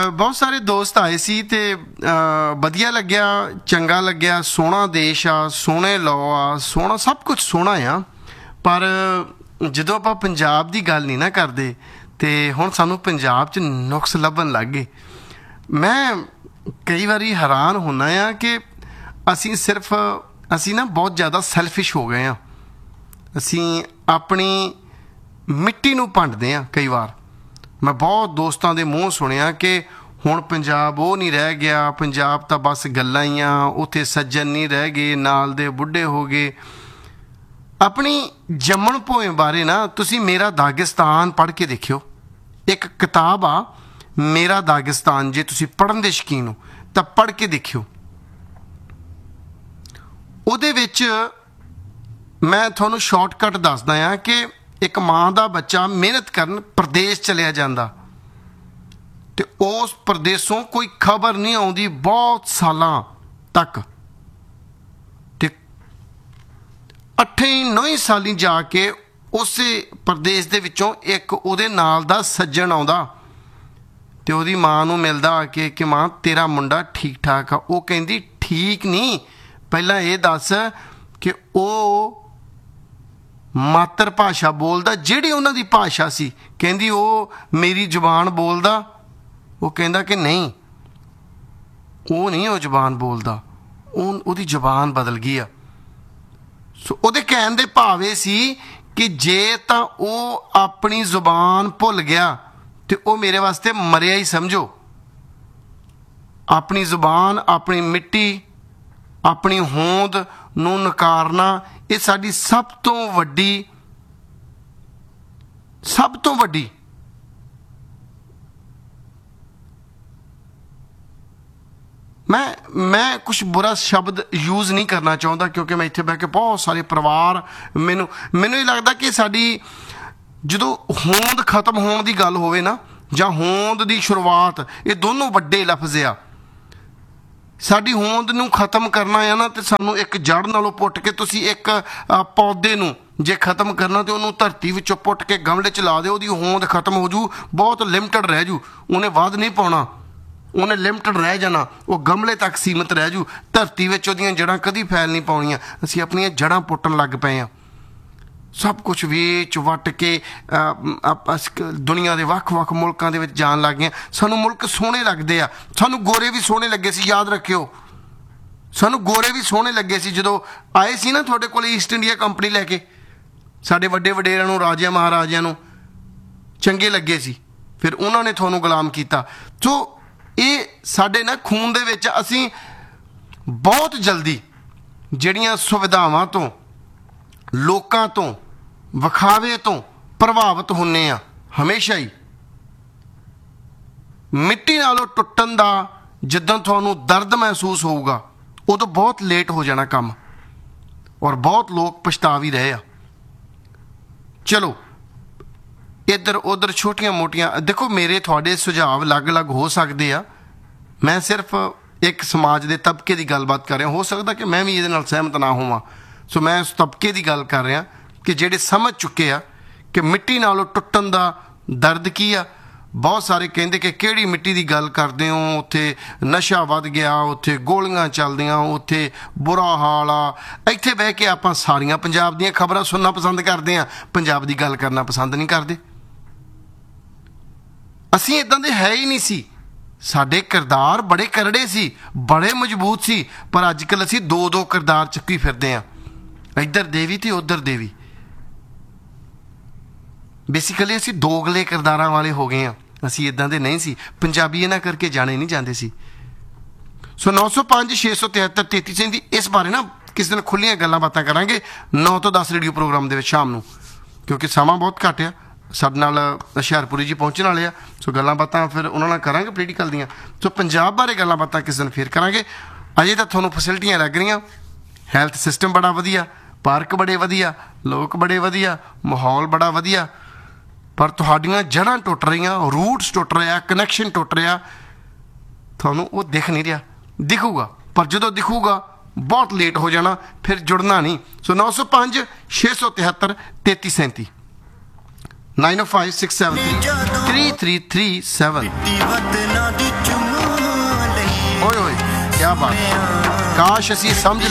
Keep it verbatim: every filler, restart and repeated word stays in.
ਬਹੁਤ ਸਾਰੇ ਦੋਸਤ ਆਏ ਸੀ ਤੇ ਵਧੀਆ ਲੱਗਿਆ, ਚੰਗਾ ਲੱਗਿਆ। ਸੋਹਣਾ ਦੇਸ਼ ਆ, ਸੋਹਣੇ ਲੋ ਆ, ਸੋਹਣਾ ਸਭ ਕੁਝ ਸੋਹਣਾ ਆ। ਪਰ ਜਦੋਂ ਆਪਾਂ ਪੰਜਾਬ ਦੀ ਗੱਲ ਨਹੀਂ ਨਾ ਕਰਦੇ ਤੇ ਹੁਣ ਸਾਨੂੰ ਪੰਜਾਬ 'ਚ ਨੁਕਸ ਲੱਭਣ ਲੱਗ ਗਏ। ਮੈਂ ਕਈ ਵਾਰੀ ਹੈਰਾਨ ਹੁੰਦਾ ਆ ਕਿ ਅਸੀਂ ਸਿਰਫ ਅਸੀਂ ਨਾ ਬਹੁਤ ਜ਼ਿਆਦਾ ਸੈਲਫਿਸ਼ ਹੋ ਗਏ ਹਾਂ। ਅਸੀਂ ਆਪਣੀ ਮਿੱਟੀ ਨੂੰ ਭੰਡਦੇ ਹਾਂ। ਕਈ ਵਾਰ ਮੈਂ ਬਹੁਤ ਦੋਸਤਾਂ ਦੇ ਮੂੰਹ ਸੁਣਿਆ ਕਿ ਹੁਣ ਪੰਜਾਬ ਉਹ ਨਹੀਂ ਰਹਿ ਗਿਆ, ਪੰਜਾਬ ਤਾਂ ਬਸ ਗੱਲਾਂ ਹੀ ਆ, ਉੱਥੇ ਸੱਜਣ ਨਹੀਂ ਰਹਿ ਗਏ, ਨਾਲ ਦੇ ਬੁੱਢੇ ਹੋ ਗਏ। ਆਪਣੀ ਜੰਮਣ ਭੋਏ ਬਾਰੇ ਨਾ ਤੁਸੀਂ ਮੇਰਾ ਦਾਗਿਸਤਾਨ ਪੜ੍ਹ ਕੇ ਦੇਖਿਓ। ਇੱਕ ਕਿਤਾਬ ਆ ਮੇਰਾ ਦਾਗਿਸਤਾਨ, ਜੇ ਤੁਸੀਂ ਪੜ੍ਹਨ ਦੇ ਸ਼ੌਕੀਨ ਹੋ ਤਾਂ ਪੜ੍ਹ ਕੇ ਦੇਖਿਓ। ਉਹਦੇ ਵਿੱਚ ਮੈਂ ਤੁਹਾਨੂੰ ਸ਼ਾਰਟਕਟ ਦੱਸਦਾ ਹਾਂ ਕਿ ਇੱਕ ਮਾਂ ਦਾ ਬੱਚਾ ਮਿਹਨਤ ਕਰਨ ਪ੍ਰਦੇਸ਼ ਚਲਿਆ ਜਾਂਦਾ ਤੇ ਉਸ ਪ੍ਰਦੇਸ਼ੋਂ ਕੋਈ ਖਬਰ ਨਹੀਂ ਆਉਂਦੀ ਬਹੁਤ ਸਾਲਾਂ ਤੱਕ, ਤੇ ਅੱਠੇ ਨੌਂ ਸਾਲੀ ਜਾ ਕੇ ਉਸੇ ਪ੍ਰਦੇਸ਼ ਦੇ ਵਿੱਚੋਂ ਇੱਕ ਉਹਦੇ ਨਾਲ ਦਾ ਸੱਜਣ ਆਉਂਦਾ ਤੇ ਉਹਦੀ ਮਾਂ ਨੂੰ ਮਿਲਦਾ ਆ ਕੇ ਕਿ ਮਾਂ ਤੇਰਾ ਮੁੰਡਾ ਠੀਕ ਠਾਕ ਆ। ਉਹ ਕਹਿੰਦੀ ਠੀਕ ਨਹੀਂ, ਪਹਿਲਾਂ ਇਹ ਦੱਸ ਕਿ ਉਹ ਮਾਤਰ ਭਾਸ਼ਾ ਬੋਲਦਾ ਜਿਹੜੀ ਉਹਨਾਂ ਦੀ ਭਾਸ਼ਾ ਸੀ। ਕਹਿੰਦੀ ਉਹ ਮੇਰੀ ਜ਼ੁਬਾਨ ਬੋਲਦਾ। ਉਹ ਕਹਿੰਦਾ ਕਿ ਨਹੀਂ, ਉਹ ਨਹੀਂ ਉਹ ਜ਼ੁਬਾਨ ਬੋਲਦਾ, ਉਹ ਉਹਦੀ ਜ਼ੁਬਾਨ ਬਦਲ ਗਈ ਆ। ਸੋ ਉਹਦੇ ਕਹਿਣ ਦੇ ਭਾਵ ਇਹ ਸੀ ਕਿ ਜੇ ਤਾਂ ਉਹ ਆਪਣੀ ਜ਼ੁਬਾਨ ਭੁੱਲ ਗਿਆ ਤੇ ਉਹ ਮੇਰੇ ਵਾਸਤੇ ਮਰਿਆ ਹੀ ਸਮਝੋ। ਆਪਣੀ ਜ਼ੁਬਾਨ, ਆਪਣੀ ਮਿੱਟੀ, ਆਪਣੀ ਹੋਂਦ ਨੂੰ ਨਕਾਰਨਾ ਇਹ ਸਾਡੀ ਸਭ ਤੋਂ ਵੱਡੀ ਸਭ ਤੋਂ ਵੱਡੀ ਮੈਂ ਮੈਂ ਕੁਛ ਬੁਰਾ ਸ਼ਬਦ ਯੂਜ਼ ਨਹੀਂ ਕਰਨਾ ਚਾਹੁੰਦਾ ਕਿਉਂਕਿ ਮੈਂ ਇੱਥੇ ਬਹਿ ਕੇ ਬਹੁਤ ਸਾਰੇ ਪਰਿਵਾਰ ਮੈਨੂੰ ਮੈਨੂੰ ਇਹ ਲੱਗਦਾ ਕਿ ਸਾਡੀ ਜਦੋਂ ਹੋਂਦ ਖਤਮ ਹੋਣ ਦੀ ਗੱਲ ਹੋਵੇ ਨਾ ਜਾਂ ਹੋਂਦ ਦੀ ਸ਼ੁਰੂਆਤ, ਇਹ ਦੋਨੋਂ ਵੱਡੇ ਲਫ਼ਜ਼ ਆ। ਸਾਡੀ ਹੋਂਦ ਨੂੰ ਖਤਮ ਕਰਨਾ ਆ ਨਾ ਤੇ ਸਾਨੂੰ ਇੱਕ ਜੜ ਨਾਲੋਂ ਪੁੱਟ ਕੇ ਤੁਸੀਂ ਇੱਕ ਪੌਦੇ ਨੂੰ ਜੇ ਖਤਮ ਕਰਨਾ ਤੇ ਉਹਨੂੰ ਧਰਤੀ ਵਿੱਚੋਂ ਪੁੱਟ ਕੇ ਗਮਲੇ 'ਚ ਲਾ ਦਿਓ, ਉਹਦੀ ਹੋਂਦ ਖਤਮ ਹੋ ਜੂ, ਬਹੁਤ ਲਿਮਟਡ ਰਹਿ ਜੂ, ਉਹਨੇ ਵੱਧ ਨਹੀਂ ਪਾਉਣਾ, ਉਹਨੇ ਲਿਮਟਡ ਰਹਿ ਜਾਣਾ, ਉਹ ਗਮਲੇ ਤੱਕ ਸੀਮਿਤ ਰਹਿ ਜੂ, ਧਰਤੀ ਵਿੱਚ ਉਹਦੀਆਂ ਜੜ੍ਹਾਂ ਕਦੀ ਫੈਲ ਨਹੀਂ ਪਾਉਣੀਆਂ। ਅਸੀਂ ਆਪਣੀਆਂ ਜੜ੍ਹਾਂ ਪੁੱਟਣ ਲੱਗ ਪਏ ਹਾਂ। ਸਭ ਕੁਛ ਵੇਚ ਵੱਟ ਕੇ ਦੁਨੀਆ ਦੇ ਵੱਖ ਵੱਖ ਮੁਲਕਾਂ ਦੇ ਵਿੱਚ ਜਾਣ ਲੱਗ ਗਏ। ਸਾਨੂੰ ਮੁਲਕ ਸੋਹਣੇ ਲੱਗਦੇ ਆ, ਸਾਨੂੰ ਗੋਰੇ ਵੀ ਸੋਹਣੇ ਲੱਗੇ ਸੀ, ਯਾਦ ਰੱਖਿਓ, ਸਾਨੂੰ ਗੋਰੇ ਵੀ ਸੋਹਣੇ ਲੱਗੇ ਸੀ ਜਦੋਂ ਆਏ ਸੀ ਨਾ ਤੁਹਾਡੇ ਕੋਲ ਈਸਟ ਇੰਡੀਆ ਕੰਪਨੀ ਲੈ ਕੇ। ਸਾਡੇ ਵੱਡੇ ਵਡੇਰਿਆਂ ਨੂੰ, ਰਾਜਿਆਂ ਮਹਾਰਾਜਿਆਂ ਨੂੰ ਚੰਗੇ ਲੱਗੇ ਸੀ, ਫਿਰ ਉਹਨਾਂ ਨੇ ਤੁਹਾਨੂੰ ਗੁਲਾਮ ਕੀਤਾ। ਸੋ ਇਹ ਸਾਡੇ ਨਾ ਖੂਨ ਦੇ ਵਿੱਚ, ਅਸੀਂ ਬਹੁਤ ਜਲਦੀ ਜਿਹੜੀਆਂ ਸੁਵਿਧਾਵਾਂ ਤੋਂ, ਲੋਕਾਂ ਤੋਂ, ਵਿਖਾਵੇ ਤੋਂ ਪ੍ਰਭਾਵਿਤ ਹੁੰਦੇ ਆ। ਹਮੇਸ਼ਾ ਹੀ ਮਿੱਟੀ ਨਾਲੋਂ ਟੁੱਟਣ ਦਾ ਜਿੱਦਾਂ ਤੁਹਾਨੂੰ ਦਰਦ ਮਹਿਸੂਸ ਹੋਊਗਾ ਉਦੋਂ ਬਹੁਤ ਲੇਟ ਹੋ ਜਾਣਾ ਕੰਮ, ਔਰ ਬਹੁਤ ਲੋਕ ਪਛਤਾ ਵੀ ਰਹੇ ਆ। ਚਲੋ ਇੱਧਰ ਉੱਧਰ ਛੋਟੀਆਂ ਮੋਟੀਆਂ ਦੇਖੋ, ਮੇਰੇ ਤੁਹਾਡੇ ਸੁਝਾਅ ਅਲੱਗ-ਅਲੱਗ ਹੋ ਸਕਦੇ ਆ। ਮੈਂ ਸਿਰਫ ਇੱਕ ਸਮਾਜ ਦੇ ਤਬਕੇ ਦੀ ਗੱਲਬਾਤ ਕਰ ਰਿਹਾ। ਹੋ ਸਕਦਾ ਕਿ ਮੈਂ ਵੀ ਇਹਦੇ ਨਾਲ ਸਹਿਮਤ ਨਾ ਹੋਵਾਂ। ਸੋ ਮੈਂ ਉਸ ਤਬਕੇ ਦੀ ਗੱਲ ਕਰ ਰਿਹਾ ਕਿ ਜਿਹੜੇ ਸਮਝ ਚੁੱਕੇ ਆ ਕਿ ਮਿੱਟੀ ਨਾਲੋਂ ਟੁੱਟਣ ਦਾ ਦਰਦ ਕੀ ਆ। ਬਹੁਤ ਸਾਰੇ ਕਹਿੰਦੇ ਕਿ ਕਿਹੜੀ ਮਿੱਟੀ ਦੀ ਗੱਲ ਕਰਦੇ ਹੋ, ਉੱਥੇ ਨਸ਼ਾ ਵੱਧ ਗਿਆ, ਉੱਥੇ ਗੋਲੀਆਂ ਚੱਲਦੀਆਂ, ਉੱਥੇ ਬੁਰਾ ਹਾਲ ਆ। ਇੱਥੇ ਬਹਿ ਕੇ ਆਪਾਂ ਸਾਰੀਆਂ ਪੰਜਾਬ ਦੀਆਂ ਖਬਰਾਂ ਸੁਣਨਾ ਪਸੰਦ ਕਰਦੇ ਹਾਂ, ਪੰਜਾਬ ਦੀ ਗੱਲ ਕਰਨਾ ਪਸੰਦ ਨਹੀਂ ਕਰਦੇ। ਅਸੀਂ ਇੱਦਾਂ ਦੇ ਹੈ ਹੀ ਨਹੀਂ ਸੀ। ਸਾਡੇ ਕਿਰਦਾਰ ਬੜੇ ਕਰੜੇ ਸੀ, ਬੜੇ ਮਜ਼ਬੂਤ ਸੀ, ਪਰ ਅੱਜ ਕੱਲ੍ਹ ਅਸੀਂ ਦੋ ਦੋ ਕਿਰਦਾਰ ਚੱਕੀ ਫਿਰਦੇ ਹਾਂ, ਇੱਧਰ ਦੇਵੀ ਤੇ ਉੱਧਰ ਦੇਵੀ। ਬੇਸਿਕਲੀ ਅਸੀਂ ਦੋਗਲੇ ਕਿਰਦਾਰਾਂ ਵਾਲੇ ਹੋ ਗਏ ਹਾਂ। ਅਸੀਂ ਇੱਦਾਂ ਦੇ ਨਹੀਂ ਸੀ। ਪੰਜਾਬੀ ਇਹਨਾਂ ਕਰਕੇ ਜਾਣੇ ਨਹੀਂ ਜਾਂਦੇ ਸੀ। ਸੋ ਨੌ ਸੌ ਪੰਜ ਛੇ ਸੌ ਤਿਹੱਤਰ ਤੇਤੀ ਸੈਂਤੀ ਇਸ ਬਾਰੇ ਨਾ ਕਿਸੇ ਦਿਨ ਖੁੱਲ੍ਹੀਆਂ ਗੱਲਾਂ ਬਾਤਾਂ ਕਰਾਂਗੇ ਨੌ ਤੋਂ ਦਸ ਰੇਡੀਓ ਪ੍ਰੋਗਰਾਮ ਦੇ ਵਿੱਚ ਸ਼ਾਮ ਨੂੰ, ਕਿਉਂਕਿ ਸਮਾਂ ਬਹੁਤ ਘੱਟ ਆ। ਸਾਡੇ ਨਾਲ ਹੁਸ਼ਿਆਰਪੁਰੀ ਜੀ ਪਹੁੰਚਣ ਵਾਲੇ ਆ। ਸੋ ਗੱਲਾਂ ਬਾਤਾਂ ਫਿਰ ਉਹਨਾਂ ਨਾਲ ਕਰਾਂਗੇ ਪੋਲੀਟੀਕਲ ਦੀਆਂ। ਸੋ ਪੰਜਾਬ ਬਾਰੇ ਗੱਲਾਂ ਬਾਤਾਂ ਕਿਸੇ ਦਿਨ ਫਿਰ ਕਰਾਂਗੇ। ਅਜੇ ਤਾਂ ਤੁਹਾਨੂੰ ਫੈਸਿਲਿਟੀਆਂ ਲੱਗ ਰਹੀਆਂ, ਹੈਲਥ ਸਿਸਟਮ ਬੜਾ ਵਧੀਆ, ਪਾਰਕ ਬੜੇ ਵਧੀਆ, ਲੋਕ ਬੜੇ ਵਧੀਆ, ਮਾਹੌਲ ਬੜਾ ਵਧੀਆ, ਪਰ ਤੁਹਾਡੀਆਂ ਜੜ੍ਹਾਂ ਟੁੱਟ ਰਹੀਆਂ, ਰੂਟਸ ਟੁੱਟ ਰਿਹਾ, ਕਨੈਕਸ਼ਨ ਟੁੱਟ ਰਿਹਾ। ਤੁਹਾਨੂੰ ਉਹ ਦਿਖ ਨਹੀਂ ਰਿਹਾ। ਦਿਖੂਗਾ, ਪਰ ਜਦੋਂ ਦਿਖੂਗਾ ਬਹੁਤ ਲੇਟ ਹੋ ਜਾਣਾ, ਫਿਰ ਜੁੜਨਾ ਨਹੀਂ। ਸੋ ਨੌ ਸੌ ਪੰਜ ਛੇ ਸੌ ਤਿਹੱਤਰ ਤੇਤੀ ਸੈਂਤੀ ਨਾइन ओ five six seven three three three three seven. ਓਏ ਓਏ क्या बात, काश असी समझ